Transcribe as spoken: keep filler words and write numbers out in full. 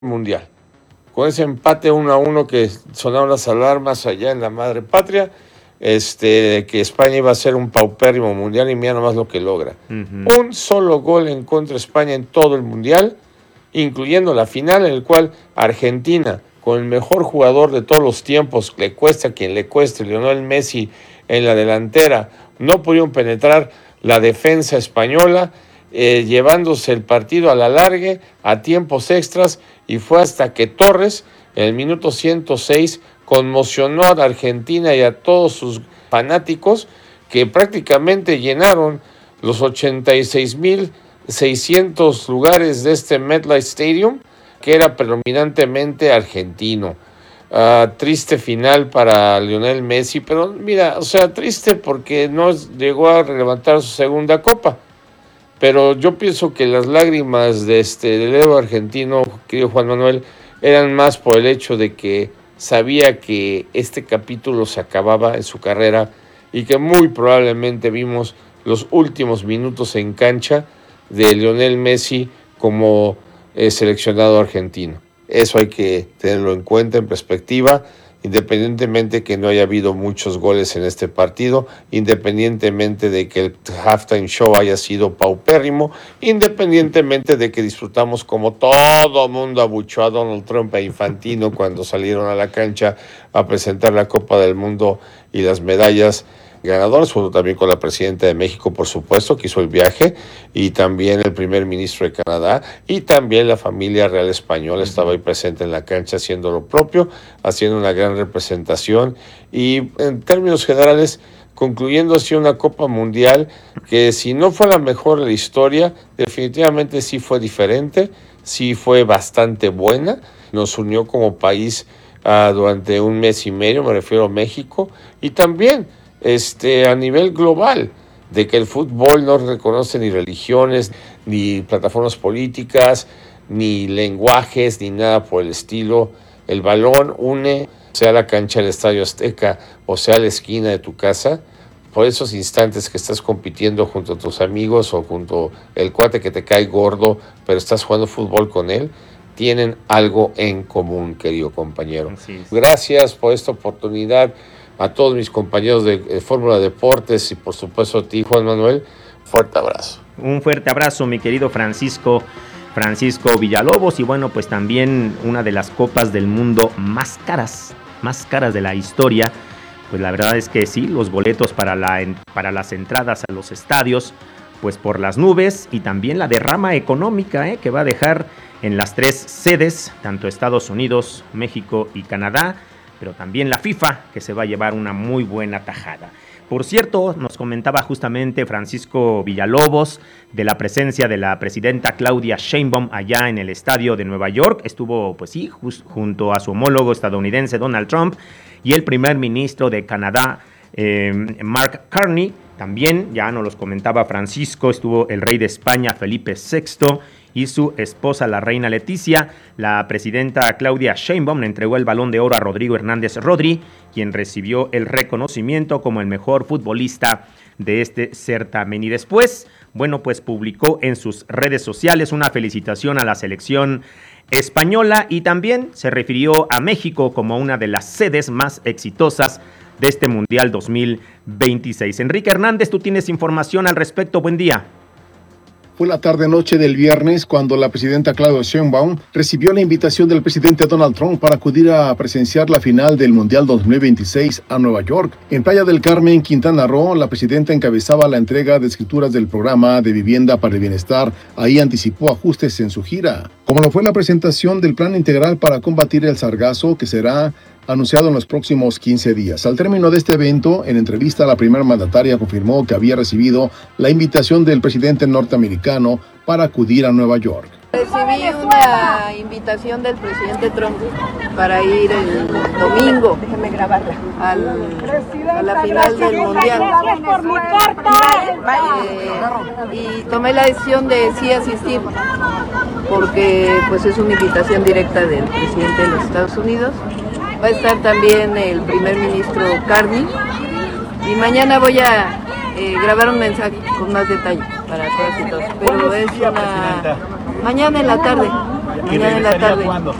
mundial. Con ese empate uno a uno que sonaron las alarmas allá en la madre patria, este, que España iba a ser un paupérrimo mundial, y mira nomás lo que logra. Uh-huh. Un solo gol en contra de España en todo el mundial, incluyendo la final, en el cual Argentina, con el mejor jugador de todos los tiempos, le cuesta a quien le cueste, Lionel Messi en la delantera, no pudieron penetrar la defensa española, eh, llevándose el partido a la largue, a tiempos extras, y fue hasta que Torres, en el minuto ciento seis, conmocionó a la Argentina y a todos sus fanáticos, que prácticamente llenaron los ochenta y seis mil seiscientos lugares de este MetLife Stadium, que era predominantemente argentino. Uh, triste final para Lionel Messi, pero mira, o sea, triste porque no llegó a levantar su segunda copa. Pero yo pienso que las lágrimas de este del héroe argentino, querido Juan Manuel, eran más por el hecho de que sabía que este capítulo se acababa en su carrera y que muy probablemente vimos los últimos minutos en cancha de Lionel Messi como eh, seleccionado argentino. Eso hay que tenerlo en cuenta, en perspectiva, independientemente que no haya habido muchos goles en este partido, independientemente de que el halftime show haya sido paupérrimo, independientemente de que disfrutamos como todo mundo abuchó a Donald Trump e Infantino cuando salieron a la cancha a presentar la Copa del Mundo y las medallas ganadores, junto también con la presidenta de México, por supuesto, que hizo el viaje, y también el primer ministro de Canadá, y también la familia real española estaba ahí presente en la cancha haciendo lo propio, haciendo una gran representación, y en términos generales, concluyendo así una Copa Mundial que, si no fue la mejor de la historia, definitivamente sí fue diferente, sí fue bastante buena, nos unió como país uh, durante un mes y medio, me refiero a México, y también Este, a nivel global, de que el fútbol no reconoce ni religiones, ni plataformas políticas, ni lenguajes, ni nada por el estilo. El balón une, sea la cancha del Estadio Azteca o sea la esquina de tu casa, por esos instantes que estás compitiendo junto a tus amigos o junto el cuate que te cae gordo, pero estás jugando fútbol con él, tienen algo en común, querido compañero. Gracias por esta oportunidad. A todos mis compañeros de, de Fórmula Deportes y por supuesto a ti, Juan Manuel, fuerte abrazo. Un fuerte abrazo, mi querido Francisco, Francisco Villalobos, y bueno, pues también una de las copas del mundo más caras, más caras de la historia. Pues la verdad es que sí, los boletos para, la, para las entradas a los estadios, pues por las nubes, y también la derrama económica eh, que va a dejar en las tres sedes, tanto Estados Unidos, México y Canadá, pero también la FIFA, que se va a llevar una muy buena tajada. Por cierto, nos comentaba justamente Francisco Villalobos de la presencia de la presidenta Claudia Sheinbaum allá en el estadio de Nueva York. Estuvo, pues sí, just, junto a su homólogo estadounidense Donald Trump y el primer ministro de Canadá, eh, Mark Carney. También, ya nos los comentaba Francisco, estuvo el rey de España, Felipe sexto, y su esposa, la reina Leticia. La presidenta Claudia Sheinbaum le entregó el Balón de Oro a Rodrigo Hernández Rodri, quien recibió el reconocimiento como el mejor futbolista de este certamen. Y después, bueno, pues publicó en sus redes sociales una felicitación a la selección española, y también se refirió a México como una de las sedes más exitosas de este Mundial dos mil veintiséis. Enrique Hernández, tú tienes información al respecto. Buen día. Fue la tarde-noche del viernes cuando la presidenta Claudia Sheinbaum recibió la invitación del presidente Donald Trump para acudir a presenciar la final del Mundial dos mil veintiséis a Nueva York. En Playa del Carmen, Quintana Roo, la presidenta encabezaba la entrega de escrituras del programa de vivienda para el bienestar. Ahí anticipó ajustes en su gira, como lo fue la presentación del plan integral para combatir el sargazo, que será anunciado en los próximos quince días. Al término de este evento, en entrevista, la primera mandataria confirmó que había recibido la invitación del presidente norteamericano para acudir a Nueva York. Recibí una invitación del presidente Trump para ir el domingo al, a la final del Mundial. Eh, y tomé la decisión de sí asistir, porque pues es una invitación directa del presidente de los Estados Unidos. Va a estar también el primer ministro Carney, y mañana voy a eh, grabar un mensaje con más detalle para todas y todos. Pero es una... mañana en la tarde. Mañana en la tarde. ¿Cuándo?